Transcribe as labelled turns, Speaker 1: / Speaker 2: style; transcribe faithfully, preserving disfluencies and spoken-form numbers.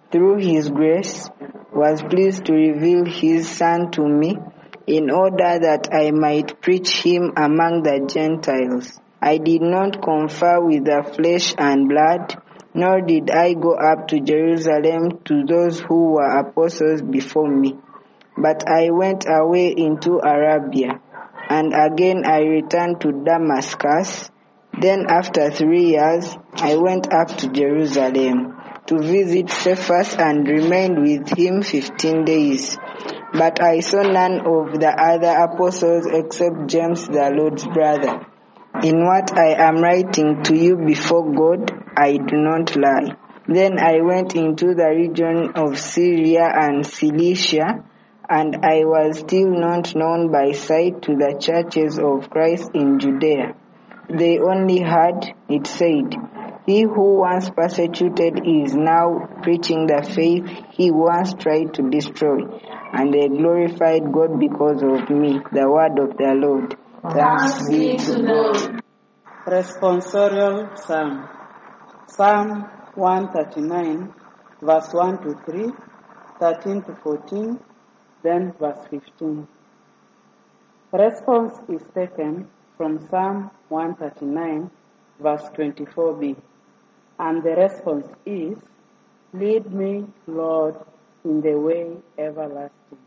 Speaker 1: through his grace, was pleased to reveal his Son to me, in order that I might preach him among the Gentiles. I did not confer with the flesh and blood, nor did I go up to Jerusalem to those who were apostles before me. But I went away into Arabia, and again I returned to Damascus. Then after three years, I went up to Jerusalem to visit Cephas and remained with him fifteen days. But I saw none of the other apostles except James, the Lord's brother. In what I am writing to you before God, I do not lie. Then I went into the region of Syria and Cilicia, and I was still not known by sight to the churches of Christ in Judea. They only heard it said, "He who once persecuted is now preaching the faith he once tried to destroy, and they glorified God because of me." The word of the Lord. Thanks be to God.
Speaker 2: Responsorial Psalm. Psalm one thirty-nine, verse one to three, thirteen to fourteen, then verse fifteen. Response is taken from Psalm one thirty-nine, verse twenty-four b. And the response is, "Lead me, Lord, in the way everlasting."